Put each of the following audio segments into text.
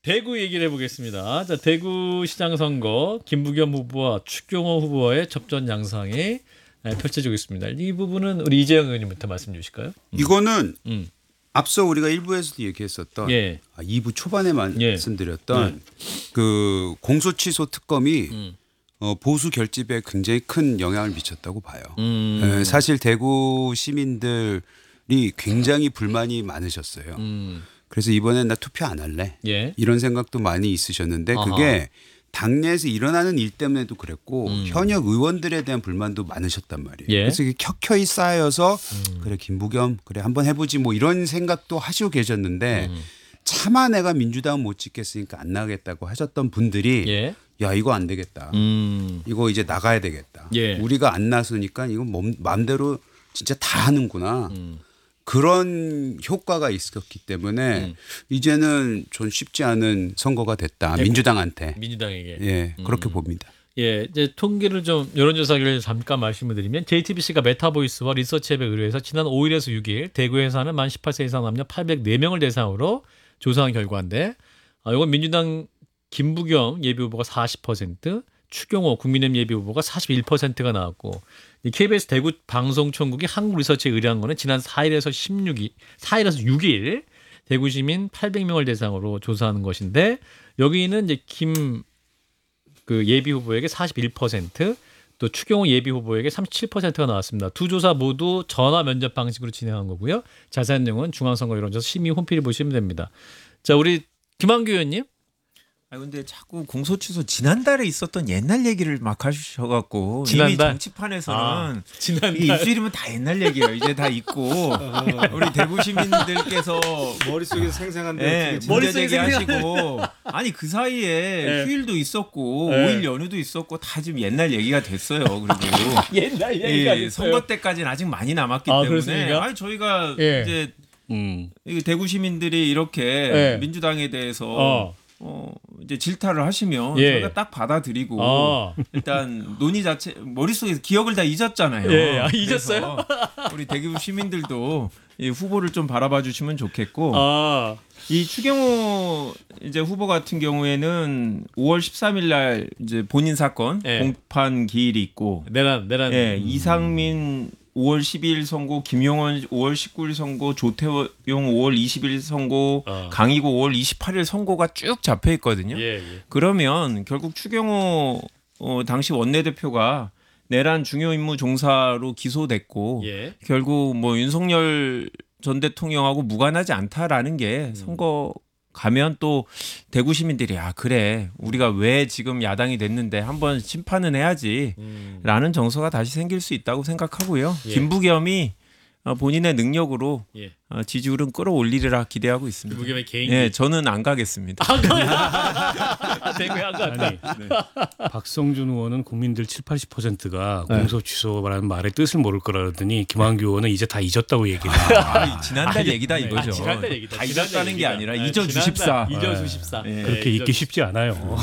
대구 얘기를 해보겠습니다. 자, 대구시장 선거 김부겸 후보와 추경호 후보의 접전 양상이 펼쳐지고 있습니다. 이 부분은 우리 이재영 의원님부터 말씀 주실까요? 이거는 앞서 우리가 1부에서도 얘기했었던 2부 초반에 말씀드렸던 그 공소취소 특검이 보수 결집에 굉장히 큰 영향을 미쳤다고 봐요. 사실 대구 시민들이 굉장히 불만이 많으셨어요. 그래서 이번엔 나 투표 안 할래. 이런 생각도 많이 있으셨는데 그게 당내에서 일어나는 일 때문에도 그랬고 현역 의원들에 대한 불만도 많으셨단 말이에요. 그래서 이게 켜켜이 쌓여서 그래 김부겸 그래 한번 해보지 뭐 이런 생각도 하시고 계셨는데 차마 내가 민주당 못 찍겠으니까 안 나가겠다고 하셨던 분들이 야 이거 안 되겠다. 이거 이제 나가야 되겠다. 우리가 안 나서니까 이거 마음대로 진짜 다 하는구나. 그런 효과가 있었기 때문에 이제는 전 쉽지 않은 선거가 됐다. 민주당한테. 민주당에게. 그렇게 봅니다. 이제 통계를 좀 여론조사를 잠깐 말씀을 드리면 JTBC가 메타보이스와 리서치앱에 의뢰해서 지난 5일에서 6일 대구에 사는 만 18세 이상 남녀 804명을 대상으로 조사한 결과인데 이건 민주당 김부겸 예비후보가 40%, 추경호 국민의힘 예비후보가 41%가 나왔고 이 KBS 대구 방송총국이 한국리서치에 의뢰한 거는 지난 4일에서 6일 대구 시민 800명을 대상으로 조사하는 것인데 여기는 이제 김 그 예비 후보에게 41%, 또 추경호 예비 후보에게 37%가 나왔습니다. 두 조사 모두 전화 면접 방식으로 진행한 거고요. 자세한 내용은 중앙선거 여론조사 심의 홈페이지 보시면 됩니다. 자, 우리 김한규 의원님. 근데 자꾸 공소취소 지난달에 있었던 옛날 얘기를 막 하셔갖고 지난달? 이미 정치판에서는 지난달. 이 입술이면 다 옛날 얘기예요. 이제 다 잊고 우리 대구 시민들께서 머릿속에서 생생한데 머릿속에 얘기하시고 아니 그 사이에 휴일도 있었고 5일 연휴도 있었고 다 지금 옛날 얘기가 됐어요. 그리고 옛날 얘기가 됐어요. 선거 때까지는 아직 많이 남았기 때문에 그렇습니까? 아니 저희가 이제 대구 시민들이 이렇게 민주당에 대해서 이제 질타를 하시면 저희가 딱 받아들이고 일단 논의 자체 머릿속에서 기억을 다 잊었잖아요. 잊었어요? 우리 대구 시민들도 이 후보를 좀 바라봐 주시면 좋겠고 이 추경호 이제 후보 같은 경우에는 5월 13일 날 이제 본인 사건 공판 기일이 있고 내란 이상민 5월 12일 선고, 김용원 5월 19일 선고, 조태용 5월 20일 선고, 강희구 5월 28일 선고가 쭉 잡혀 있거든요. 그러면 결국 추경호 당시 원내대표가 내란 중요 임무 종사로 기소됐고 결국 뭐 윤석열 전 대통령하고 무관하지 않다라는 게 선거 가면 또 대구 시민들이 그래 우리가 왜 지금 야당이 됐는데 한번 심판은 해야지 라는 정서가 다시 생길 수 있다고 생각하고요. 김부겸이 본인의 능력으로 지지율은 끌어올리리라 기대하고 있습니다. 김부겸의 개인기. 저는 안 가겠습니다. 대구에 안 갔다. 박성준 의원은 국민들 70~80%가 공소 취소라는 말의 뜻을 모를 거라더니 김한규 의원은 이제 다 잊었다고 얘기해요. 지난달 얘기다 이거죠. 지난달 얘기다. 다 잊었다는 게 아니라 잊어주십사. 그렇게 잊기 쉽지 않아요.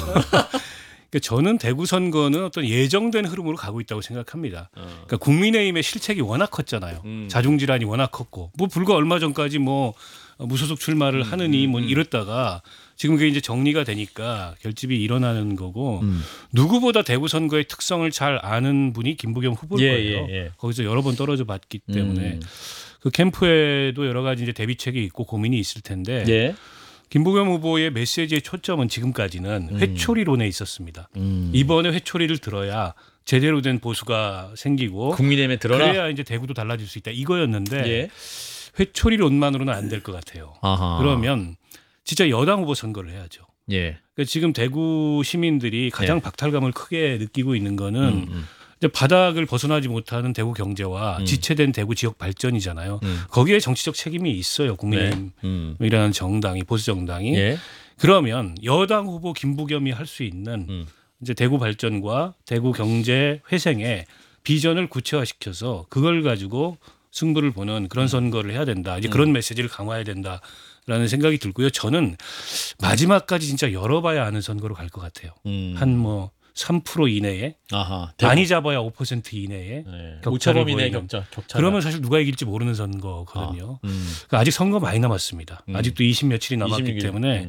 저는 대구 선거는 어떤 예정된 흐름으로 가고 있다고 생각합니다. 그러니까 국민의힘의 실책이 워낙 컸잖아요. 자중질환이 워낙 컸고 뭐 불과 얼마 전까지 뭐 무소속 출마를 하느니 뭐 이랬다가 지금 그게 이제 정리가 되니까 결집이 일어나는 거고 누구보다 대구 선거의 특성을 잘 아는 분이 김부겸 후보일 거예요. 거기서 여러 번 떨어져 봤기 때문에 그 캠프에도 여러 가지 이제 대비책이 있고 고민이 있을 텐데 김부겸 후보의 메시지의 초점은 지금까지는 회초리론에 있었습니다. 이번에 회초리를 들어야 제대로 된 보수가 생기고 국민의힘에 들어라. 그래야 이제 대구도 달라질 수 있다 이거였는데 회초리론만으로는 안 될 것 같아요. 그러면 진짜 여당 후보 선거를 해야죠. 그러니까 지금 대구 시민들이 가장 박탈감을 크게 느끼고 있는 거는 이제 바닥을 벗어나지 못하는 대구 경제와 지체된 대구 지역 발전이잖아요. 거기에 정치적 책임이 있어요. 국민의힘이라는 정당이 보수 정당이. 그러면 여당 후보 김부겸이 할 수 있는 이제 대구 발전과 대구 경제 회생의 비전을 구체화시켜서 그걸 가지고 승부를 보는 그런 선거를 해야 된다. 이제 그런 메시지를 강화해야 된다라는 생각이 들고요. 저는 마지막까지 진짜 열어봐야 아는 선거로 갈 것 같아요. 한 뭐 3% 이내에 많이 잡아야 5% 이내에 격차를 보이는. 그러면 사실 누가 이길지 모르는 선거거든요. 그러니까 아직 선거 많이 남았습니다. 아직도 20 며칠이 남았기 때문에